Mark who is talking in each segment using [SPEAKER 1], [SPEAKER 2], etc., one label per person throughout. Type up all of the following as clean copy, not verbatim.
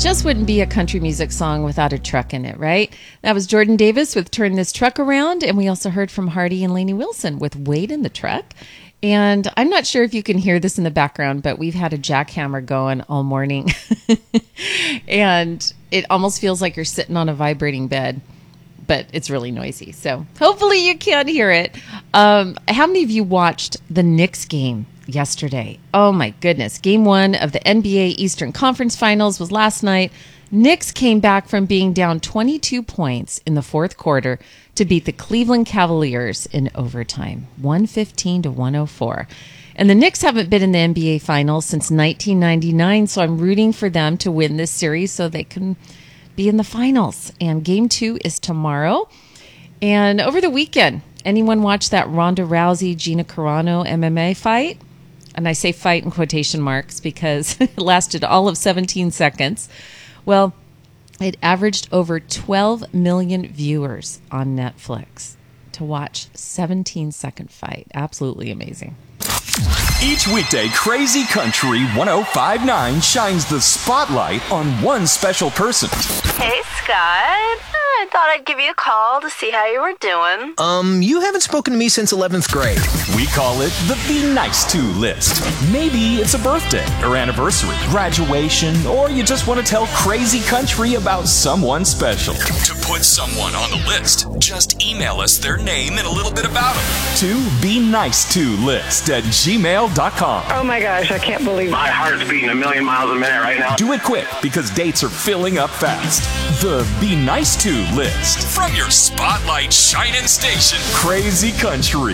[SPEAKER 1] just wouldn't be a country music song without a truck in it, right? That was Jordan Davis with Turn This Truck Around, and we also heard from Hardy and Lainey Wilson with Wade in the Truck. And I'm not sure if you can hear this in the background, but we've had a jackhammer going all morning. And it almost feels like you're sitting on a vibrating bed, but it's really noisy. So hopefully you can't hear it. How many of you watched the Knicks game yesterday? Oh my goodness. Game 1 of the NBA Eastern Conference Finals was last night. Knicks came back from being down 22 points in the fourth quarter to beat the Cleveland Cavaliers in overtime, 115-104. And the Knicks haven't been in the NBA Finals since 1999, so I'm rooting for them to win this series so they can be in the finals. And Game 2 is tomorrow. And over the weekend, anyone watch that Ronda Rousey, Gina Carano MMA fight? And I say fight in quotation marks because it lasted all of 17 seconds. Well, it averaged over 12 million viewers on Netflix to watch 17-second fight. Absolutely amazing.
[SPEAKER 2] Each weekday, Crazy Country 105.9 shines the spotlight on one special person.
[SPEAKER 3] Hey, Scott. I thought I'd give you a call to see how you were doing.
[SPEAKER 4] You haven't spoken to me since 11th grade.
[SPEAKER 2] We call it the Be Nice To list. Maybe it's a birthday or anniversary, graduation, or you just want to tell Crazy Country about someone special. To put someone on the list, just email us their name and a little bit about them to BeNiceToList@gmail.com.
[SPEAKER 5] Oh my gosh, I can't believe it.
[SPEAKER 6] My heart's beating a million miles a minute right now.
[SPEAKER 2] Do it quick because dates are filling up fast. The Be Nice To list from your Spotlight Shining Station, Crazy Country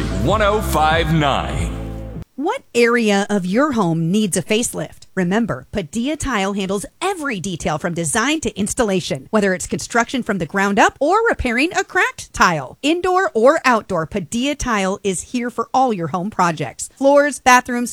[SPEAKER 2] 105.9.
[SPEAKER 7] What area of your home needs a facelift? Remember, Padilla Tile handles every detail from design to installation, whether it's construction from the ground up or repairing a cracked tile. Indoor or outdoor, Padilla Tile is here for all your home projects. Floors, bathrooms,